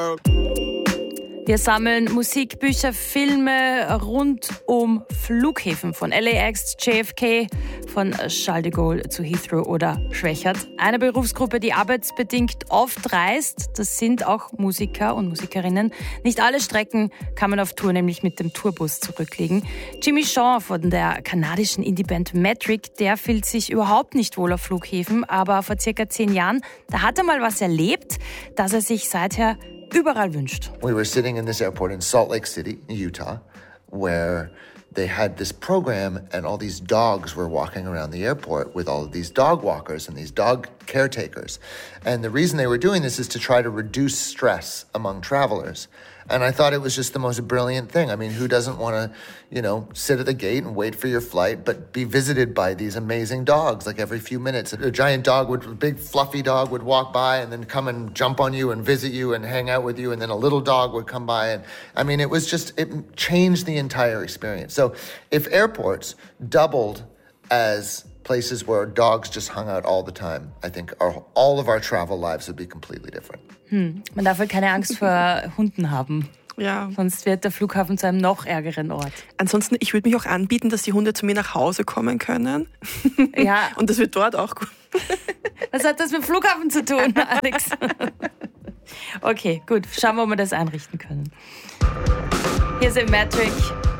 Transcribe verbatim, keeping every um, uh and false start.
Wir sammeln Musik, Bücher, Filme rund um Flughäfen von L A X, J F K, von Charles de Gaulle zu Heathrow oder Schwächert. Eine Berufsgruppe, die arbeitsbedingt oft reist, das sind auch Musiker und Musikerinnen. Nicht alle Strecken kann man auf Tour nämlich mit dem Tourbus zurücklegen. Jimmy Shaw von der kanadischen Indie-Band Metric, der fühlt sich überhaupt nicht wohl auf Flughäfen, aber vor circa zehn Jahren, da hat er mal was erlebt, das er sich seither überall wünscht. We were sitting in this airport in Salt Lake City, Utah, where they had this program and all these dogs were walking around the airport with all of these dog walkers and these dog caretakers. And the reason they were doing this is to try to reduce stress among travelers. And I thought it was just the most brilliant thing. I mean, who doesn't want to, you know, sit at the gate and wait for your flight, but be visited by these amazing dogs like every few minutes? A giant dog would, a big fluffy dog would walk by and then come and jump on you and visit you and hang out with you. And then a little dog would come by. And I mean, it was just, it changed the entire experience. So if airports doubled as places where dogs just hung out all the time, I think our, all of our travel lives would be completely different. Hm. Man darf halt keine Angst vor Hunden haben. Ja. Sonst wird der Flughafen zu einem noch ärgeren Ort. Ansonsten, ich würde mich auch anbieten, dass die Hunde zu mir nach Hause kommen können. Ja. Und das wird dort auch gut. Was hat das mit dem Flughafen zu tun, Alex? Okay, gut. Schauen wir, ob wir das einrichten können. Hier sind Metric